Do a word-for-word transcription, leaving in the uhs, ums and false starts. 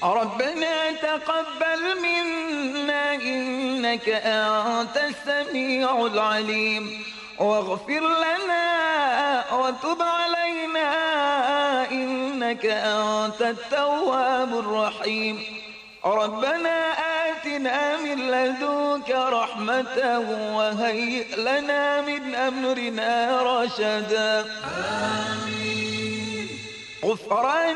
ربنا تقبل منا إنك أنت السميع العليم واغفر لنا وتب علينا إنك أنت التواب الرحيم ربنا آتنا من لدنك رحمة وهيئ لنا من أمرنا رشدا آمين. غفران